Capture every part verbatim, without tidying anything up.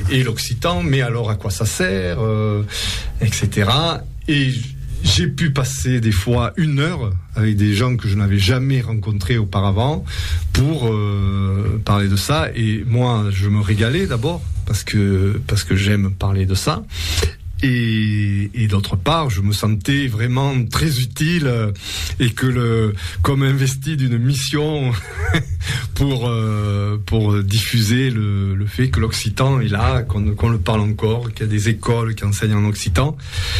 et l'occitan, mais alors à quoi ça sert, euh, et cetera. Et j'ai pu passer des fois une heure avec des gens que je n'avais jamais rencontrés auparavant pour euh, parler de ça. Et moi, je me régalais d'abord parce que parce que j'aime parler de ça. Et, et d'autre part, je me sentais vraiment très utile euh, et que le comme investi d'une mission pour euh, pour diffuser le, le fait que l'occitan est là, qu'on, qu'on le parle encore, qu'il y a des écoles qui enseignent en occitan.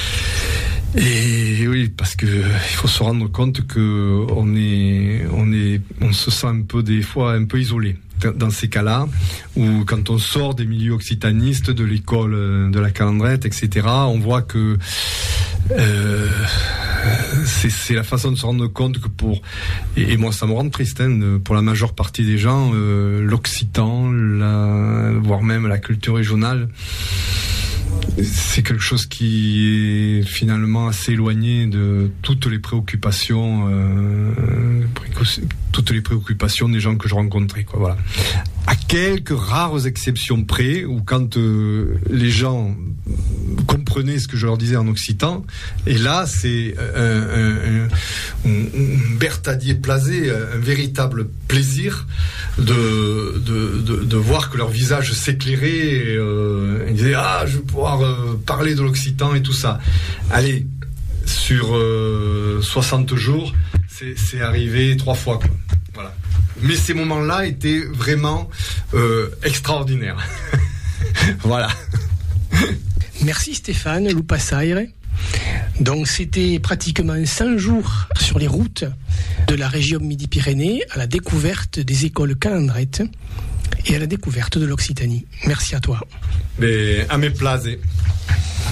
Et oui, parce que il faut se rendre compte que on est on est on se sent un peu des fois un peu isolé dans ces cas-là, où quand on sort des milieux occitanistes, de l'école de la Calandrette, et cetera, on voit que euh, c'est, c'est la façon de se rendre compte que pour, et, et moi ça me rend triste, hein, pour la majeure partie des gens, euh, l'occitan, la, voire même la culture régionale, c'est quelque chose qui est finalement assez éloigné de toutes les préoccupations, euh, toutes les préoccupations des gens que je rencontrais, quoi. Voilà. À quelques rares exceptions près, où quand euh, les gens comprenaient ce que je leur disais en occitan, et là c'est un, un, un, un Bertadier Plasé, un véritable plaisir de, de, de, de voir que leur visage s'éclairait, et, euh, ils disaient ah je vais pouvoir euh, parler de l'occitan et tout ça. Allez, sur euh, soixante jours, c'est, c'est arrivé trois fois, quoi. Voilà. Mais ces moments-là étaient vraiment euh, extraordinaires. Voilà. Merci Stéphane Loupassaire. Donc c'était pratiquement cent jours sur les routes de la région Midi-Pyrénées à la découverte des écoles calandrettes et à la découverte de l'Occitanie. Merci à toi. Mais à mes plaisirs.